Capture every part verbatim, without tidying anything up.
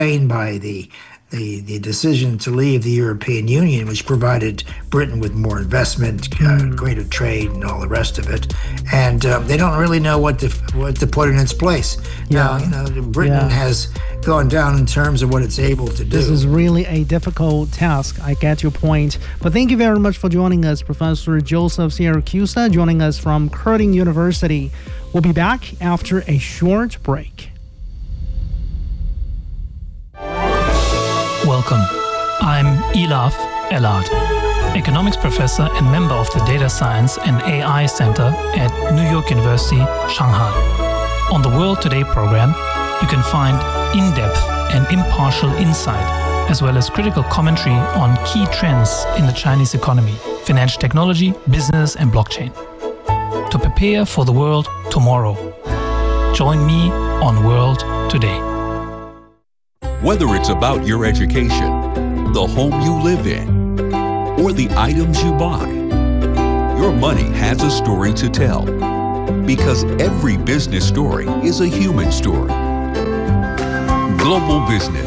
by the the the decision to leave the European Union, which provided Britain with more investment, uh, greater trade, and all the rest of it. And um, they don't really know what to what to put in its place. Yeah. Now, you know, Britain Yeah. has gone down in terms of what it's able to do. This is really a difficult task. I get your point. But thank you very much for joining us, Professor Joseph Siracusa, joining us from Curtin University. We'll be back after a short break. Welcome. I'm Elaf Ellard, economics professor and member of the Data Science and A I Center at New York University, Shanghai. On the World Today program, you can find in-depth and impartial insight, as well as critical commentary on key trends in the Chinese economy, financial technology, business, and blockchain. To prepare for the world tomorrow, join me on World Today. Whether it's about your education, the home you live in, or the items you buy, your money has a story to tell. Because every business story is a human story. Global Business.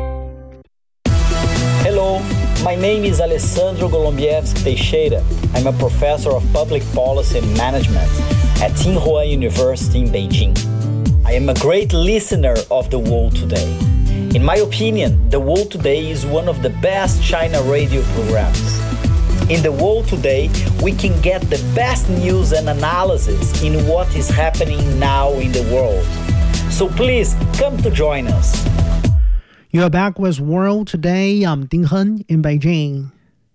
Hello, my name is Alessandro Golombieski Teixeira. I'm a professor of public policy and management at Tsinghua University in Beijing. I am a great listener of The World Today. In my opinion, The World Today is one of the best China radio programs. In The World Today, we can get the best news and analysis in what is happening now in the world. So please come to join us. You are back with World Today. I'm Ding Hen in Beijing.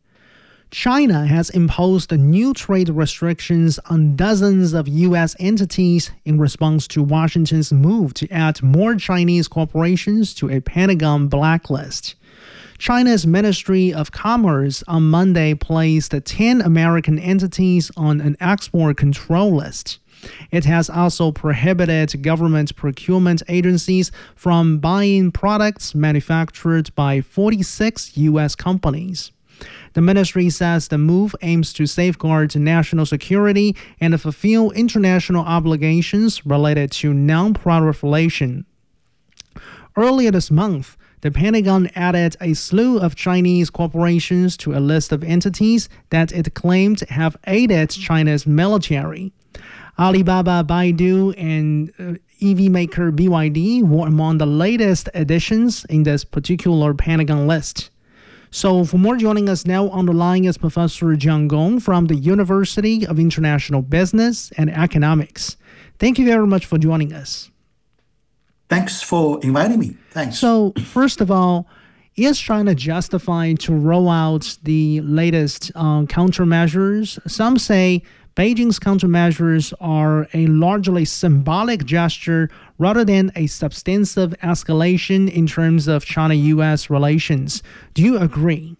China has imposed new trade restrictions on dozens of U S entities in response to Washington's move to add more Chinese corporations to a Pentagon blacklist. China's Ministry of Commerce on Monday placed ten American entities on an export control list. It has also prohibited government procurement agencies from buying products manufactured by forty-six U S companies. The ministry says the move aims to safeguard national security and fulfill international obligations related to non-proliferation. Earlier this month, the Pentagon added a slew of Chinese corporations to a list of entities that it claimed have aided China's military. Alibaba, Baidu, and uh, E V maker B Y D were among the latest additions in this particular Pentagon list. So for more, joining us now on the line is Professor Jiang Gong from the University of International Business and Economics. Thank you very much for joining us. Thanks for inviting me. Thanks. So first of all, is China justified to roll out the latest uh, countermeasures? Some say Beijing's countermeasures are a largely symbolic gesture rather than a substantive escalation in terms of China-U S relations. Do you agree?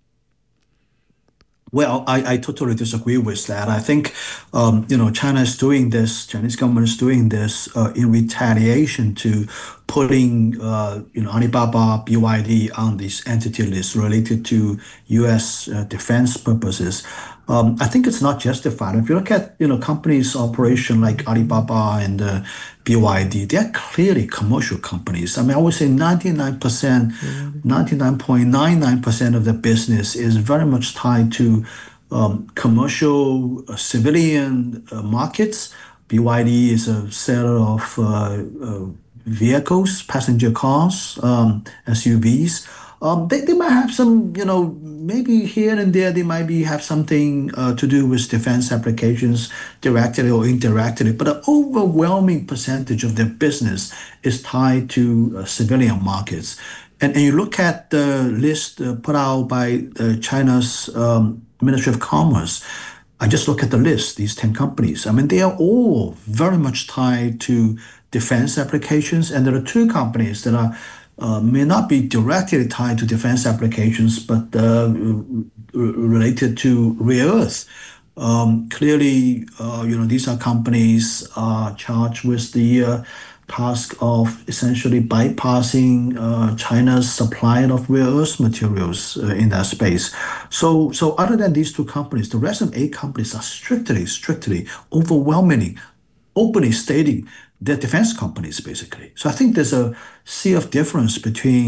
Well, I, I totally disagree with that. I think, um, you know, China is doing this, Chinese government is doing this uh, in retaliation to putting, uh, you know, Alibaba, B Y D on this entity list related to U S uh, defense purposes. Um, I think it's not justified. If you look at, you know, companies' operation like Alibaba and uh, B Y D, they're clearly commercial companies. I mean, I would say ninety-nine percent, ninety-nine point nine nine percent of the business is very much tied to um, commercial uh, civilian uh, markets. B Y D is a seller of uh, uh, vehicles, passenger cars, um, S U Vs. Um, they, they might have some, you know, maybe here and there they might be have something uh, to do with defense applications directly or indirectly, but an overwhelming percentage of their business is tied to uh, civilian markets. And, and you look at the list uh, put out by uh, China's um, Ministry of Commerce. I just look at the list, these ten companies. I mean, they are all very much tied to defense applications, and there are two companies that are Uh, may not be directly tied to defense applications, but uh, related to rare earth. Um, clearly, uh, you know, these are companies uh, charged with the uh, task of essentially bypassing uh, China's supply of rare earth materials uh, in that space. So, so other than these two companies, the rest of eight companies are strictly, strictly, overwhelmingly, openly stating they're defense companies, basically. So I think there's a sea of difference between